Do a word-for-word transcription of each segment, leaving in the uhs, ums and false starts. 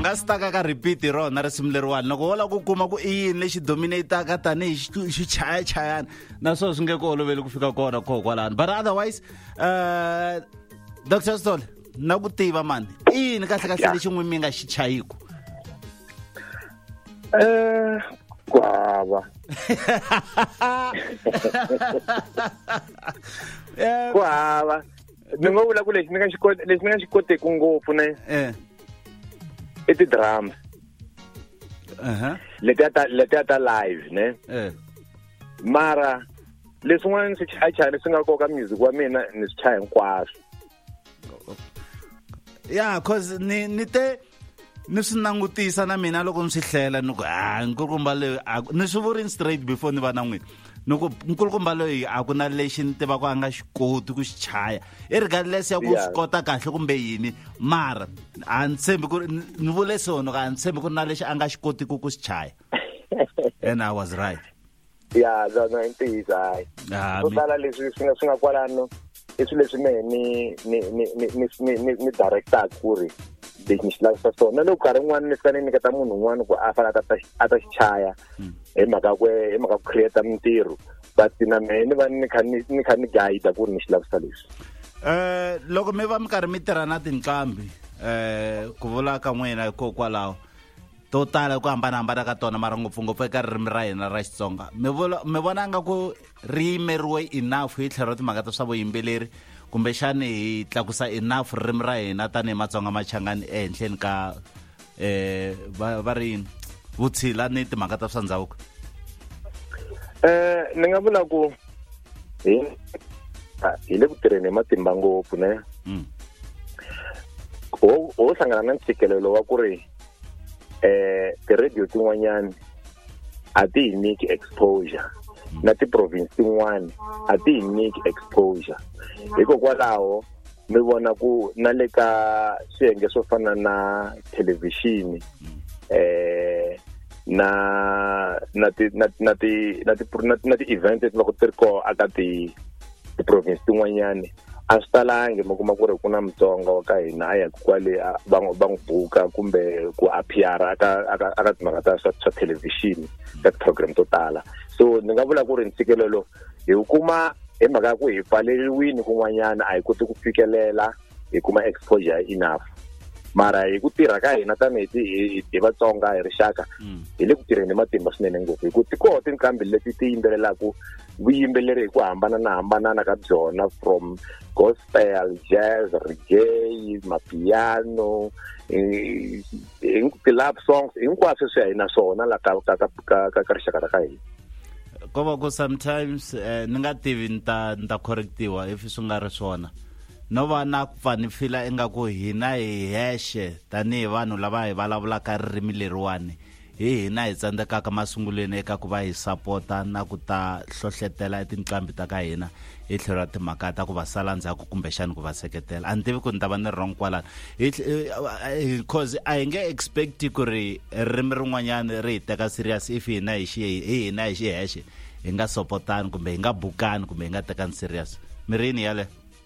nga staka ka repeat rona risimu leriwani loko wo la ku kuma ku i yini lexi dominataka tanihi xi chaya chayana naswona swi nge ku oloveli ku fika kona ko kwalano but otherwise uh Doctor Stole na ku tiva mani i yini kahle kahle lexi n'wi mi nga xi chayiku eh kwava kwava ni ngo vula ku lexi ni nga xi koti lexi ni nga xi koteki ngopfu ne eh i ti drums aha leti ta leti ta live ne eh mara leswin'wana swi chaya chaya leswi nga koka music wa mina ni swi chaya hinkwaswo yeah cause ni ni te ni swi langutisa na mina loko ni swi hlela ni ku ah nkulukumba leyi ni swi vurini straight before ni va na n'wina ni ku nkulukumba loyi a ku na lexi ni tivaka a nga xi koti ku xi chaya regardless ya ku swi kota kahle kumbe yini mara a ni tshembi ku ni vule sono ka ni tshembi ku na lexi a nga xi koti ku ku xi chaya and I was right yeah no no intisa ah so sala leswi swi nga swi nga kwalano i swilo leswi me ni ni ni ni ni ni director ku ri lexi ni xi lavisa swona loko nkarhi wun'wana ni fane ni nyiketa munhu un'wana ku a fana a ta a ta xi chaya hi mhaka ku hi mhaka ku create mintirho but na me ni va ni kha ni ni kha ni guide ku ri ni xi lavisa leswi eh loko mi va mi karhi mi tirha na tinqambi eh ku vula ka n'wina hikokwalaho to tala ku hambanahambana ka tona mara ngopfungopfu eka ririmi ra hina ra Xitsonga mi vula mi vona nga ku ri yimeriwe enough hi tlhelo timhaka ta swa vuyimbeleri kumbexani hi tlakusa enough ririmi ra hina tanihi Matsonga Machangani ehenhleni ka eh va ri vutshila ni timhaka ta swa ndhavuko eh ni nga vula ku hi hi le ku tirheni matimba ngopfu ne o o hlangana na ntshikelelo wa ku ri eh ti-radio tin'wanyani a ti hi nyiki exposure na ti-province tin'wani a ti hi nyiki exposure hikokwalaho mi vona ku na le ka swiyenge swo fana na thelevhixini eh na na ti na na ti na ti na ti event loko ti ri ko aka ti ti-province tin'wanyani a swi talangi mi kuma ku ri ku na Mutsonga wa ka hina a ya kwale va va n'wi buka kumbe ku appear aka aka aka timhaka ta swa thelevhixini ka program to tala so ni nga vula ku ri ntshikelelo hi kuma hi mhaka ku hi pfaleriwini kun'wanyana a hi koti ku fikelela hi kuma exposure enough mara hi ku tirha ka hina tanihi hi Vatsonga hi rixaka hi le ku tirheni matimba swinene ngopfu hi ku ti koho tinqambi leti ti yimbelelaku vuyimbeleri hi ku hambana na hambanana ka byona from gospel, jazz, reggae, mapiano, ti-love songs hinkwaswo swi hina swona la ka ka ka ka rixaka ra ka hina ko va ku sometimes ni nga tivi ni ta ni ta correctiwa if swi nga ri swona no va na ku pfa ni fila ingaku hina hi hexe tanihi vanhu lava hi vulavulaka ririmi leriwani hi hina hi tsandzekaka masungulweni eka ku va hi sapota na ku ta hlohletela tinqambi ta ka hina hi tlhelo ra timhaka ta ku va sala ndzhaku kumbexani ku va seketela a ni tivi ku ni ta va ni ri wrong kwalano because a hi nge expect ku ri ririmi rin'wanyana ri hi teka serious if hina hi xi hi hina hi xi hexe hi nga sopotani kumbe hi nga bukani kumbe hi nga tekani serious mirini yale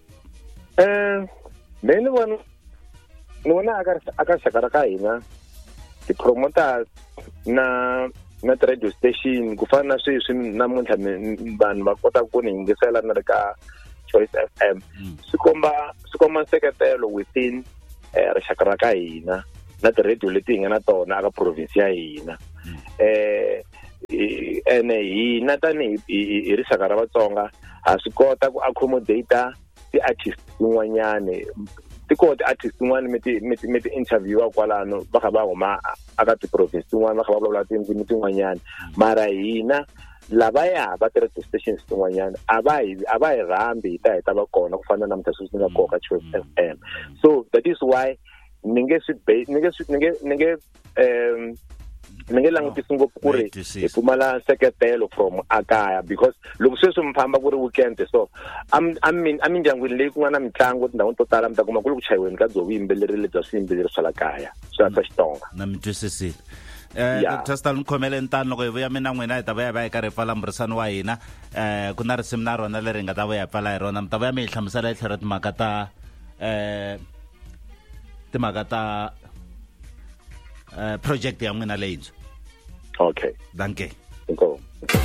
eh me ni vona ni vona aka aka xaka ra ka hina ti-promoters na na radio station ku fana na sweswi namuntlha vanhu va kota ku ni yingisela na le ka Choice F M swi komba swi komba nseketelo within rixaka ra ka hina na ti-radio leti hi nga na tona aka province ya hina eh ene hina tanihi hi rixaka ra Vatsonga ha swi kota ku accommodate ti-artist tin'wanyani ti koho ti-artist tin'wani mi ti mi ti mi ti interviewa kwalano va kha va huma aka ti-province tin'wani va kha va vulavula tindzimi tin'wanyani mara hina lavaya va ti-radio stations tin'wanyani a va hi a va hi rhambi hi ta hi ta va kona ku fana na mutasi swi nga koho ka Choice F M so that is why ni nge swi ni nge ni nge ni nge um ni nge langutisi ngopfu ku ri hi pfumala nseketelo from akaya because loko sweswi mi famba ku ri weekend so amindyangwini leyi ku nga na mitlangu tindhawini to tala mi ta kuma ku ri ku chayiweni ka byo vuyimbeleri lebya swiyimbeleri swa la kaya swa swa Xitsonga na mi twisisile eh Doctor Stall Mkhomele ntano loko hi vuya mina n'wina hi ta vuya va hi karhi hi pfala mburisano wa hina eh ku na risimu na rona leri hi nga ta vuya hi pfala hi rona mi ta vuya mi hi hlamusela hi tlhelo timhaka ta eh timhaka ta uh, project ya n'wina leyintshwa. Okay. Danke. Go.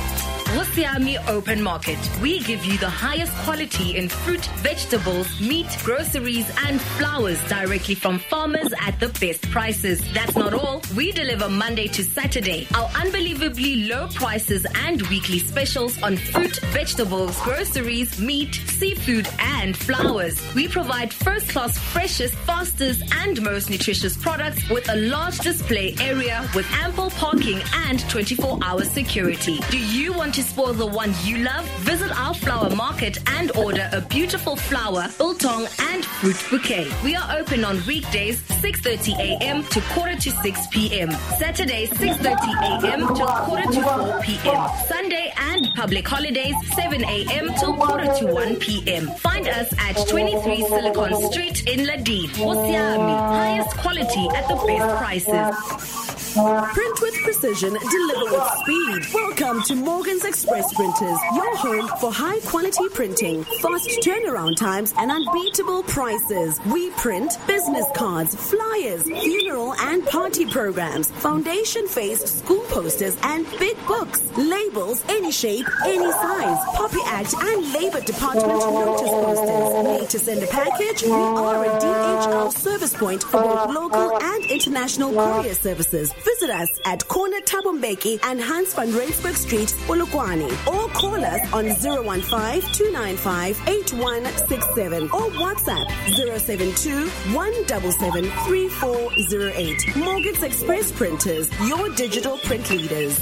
Wosiami Open Market. We give you the highest quality in fruit, vegetables, meat, groceries, and flowers directly from farmers at the best prices. That's not all. We deliver Monday to Saturday. Our unbelievably low prices and weekly specials on fruit, vegetables, groceries, meat, seafood, and flowers. We provide first-class, freshest, fastest, and most nutritious products with a large display area with ample parking and twenty-four hour security. Do you want to spoil the one you love? Visit our flower market and order a beautiful flower, biltong, and fruit bouquet. We are open on weekdays six thirty a.m. to quarter to six p.m. Saturdays six thirty a.m. till quarter to four p.m. Sunday and public holidays seven a.m. till quarter to one p.m. Find us at twenty-three Silicon Street in Ladine. Wosiami, highest quality at the best prices. Print with precision, deliver with speed. Welcome to Morgan's Express Printers, your home for high quality printing, fast turnaround times, and unbeatable prices. We print business cards, flyers, funeral and party programs, foundation face school posters, and big books, labels, any shape, any size, Poppy Act and Labor Department notice posters. Need to send a package? We are a D H L service point for both local and international courier services. Visit us at Corner Tabombeki and Hans van Rensburg Street, Polokwane, or call us on zero one five, two nine five, eight one six seven or WhatsApp zero seven two, one seven seven, three four zero eight. Morgan's Express Printers, your digital print leaders.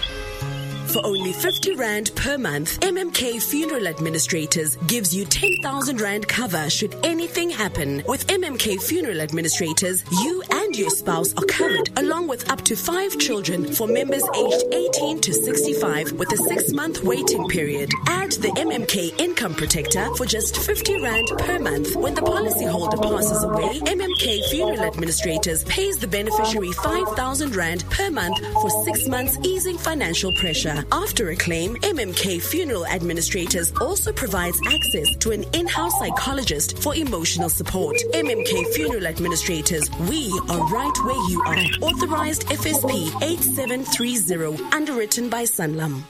For only fifty rand per month, M M K Funeral Administrators gives you ten thousand rand cover should anything happen. With M M K Funeral Administrators, you and your spouse are covered, along with up to five children for members aged eighteen to sixty-five with a six-month waiting period. Add the M M K Income Protector for just fifty rand per month. When the policyholder passes away, M M K Funeral Administrators pays the beneficiary five thousand rand per month for six months, easing financial pressure. After a claim, M M K Funeral Administrators also provides access to an in-house psychologist for emotional support. M M K Funeral Administrators, we are right where you are. Authorized F S P eight seven three zero, underwritten by Sanlam.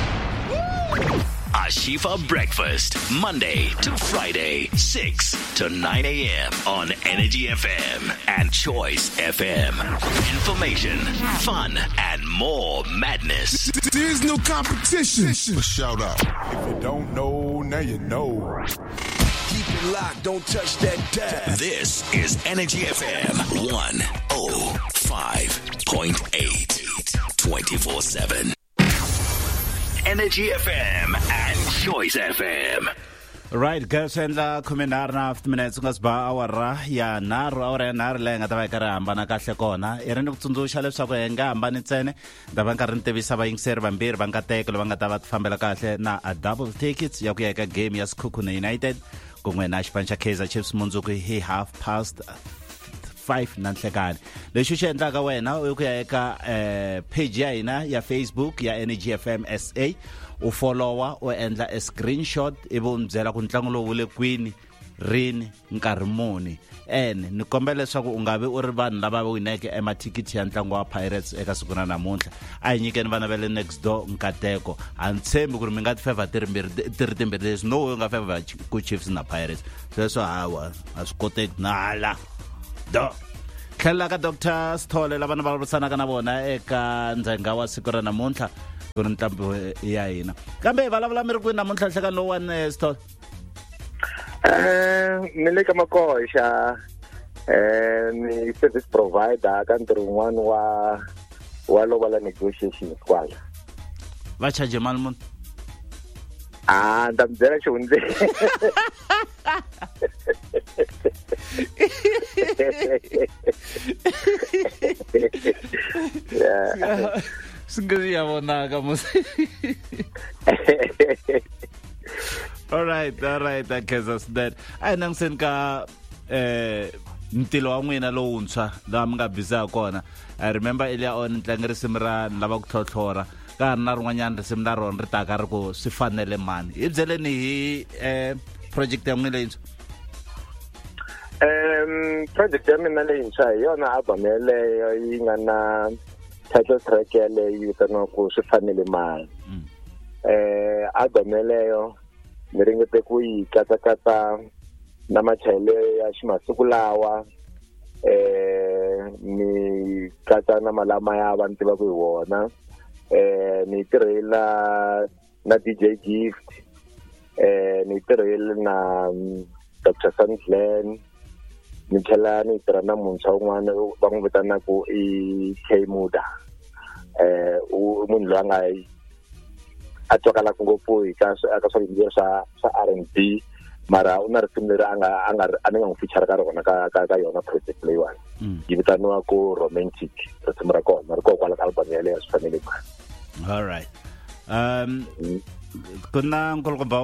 Ashifa Breakfast, Monday to Friday, six to nine a.m. on Energy F M and Choice F M. Information, fun, and more madness. There's no competition. A shout out. If you don't know, now you know. Keep it locked, don't touch that dial. This is Energy F M one oh five point eight, twenty-four seven. Energy F M and Choice F M. Right, guys, and la kuminar na after minutes ngas ba awara ya naru awara naru le nga tava kara ambana kahle kona i ri ni ku tsundzuxa leswaku hi nga hambani ntsene ta va nkarhi ni tivisa vayingiseri vambirhi va nga teka lava nga ta va fambela kahle na a double tickets ya ku ya eka game ya Sekhukhune United kun'we na xipano xa Kaizer Chiefs mundzuku hi half past five na nhlekani. Lexi xi endlaka wena u ku ya eka eh page ya hina ya Facebook ya Energy F M S A u followa u endla a screenshot ivi u byela ku ntlangu lowu wu le kwini rini nkarhi muni ene ni kombela leswaku u nga vi u ri vanhu lava wineke emathikiti ya ntlangu wa Pirates eka siku na namuntlha a hi nyikeni vana va le next door nkateko a ni tshembi ku ri mi nga ti favor tirimbirhi tiri timbirhi leswi no u nga favor ku Chiefs na Pirates sweswo hawa a swi koteki nala do tlhela ka Doctor Sithole lava ni vulavurisana na vona eka ndzhenga wa siku ra namuntlha ku ri ntlambu ya hina kambe hi vulavula mi ri kwini namuntlha nhlekani lowu wani Sithole? Eh, ni le ka makoxa eh ni service provider ka ntirho wun'wana wa wa lobola negotiations kwala. Va charge mali muni? Ah, nda mi byela xihundze. Yeah. Singazi yabonaka musi. All right, all right, that gives us that. Ay nang sen ka eh ntilo wa n'wina lowuntshwa laha mi nga biza kona. I remember earlier on ntlangu risimu ra lava ku tlhotlhora ka na rin'wanyana risimu la rona ri taka ri ku swi fanele mani. Hi byeleni hi eh project ya n'wina leyintshwa. Um project ya mina leyintshwa hi yona album yeleyo yi nga na title track yaleyo yi vitaniwa ku swi fanele mali. Eh album yeleyo ni ringete ku yi katsakatsa na machayele ya ximasiku lawa eh ni katsa na malama ya vanhu tiva ku hi wona eh ni tirhela na D J Gift eh ni tirhela na Doctor Sandland ni tlhela ni tirha na muntshwa un'wana va n'wi vitanaku i K Muda eh u munhu loyi a nga a twakalaka ngopfu hi ka ka swa yimbelela swa swa R and B mara u na risimu leri a nga a nga a ni nga n'wi feature ka rona ka ka ka yona project leyiwani yi vitaniwa ku Romantic risimu ra kona ri koho kwala ka album yaleyo swi fanele mali. All right. Um, kuna nkulukumba